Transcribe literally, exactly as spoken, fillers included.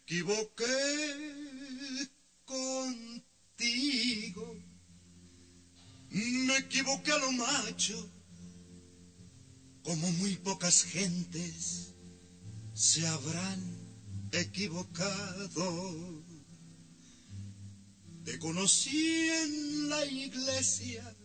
equivoqué contigo, me equivoqué a lo macho, como muy pocas gentes se habrán equivocado. Te conocí en la iglesia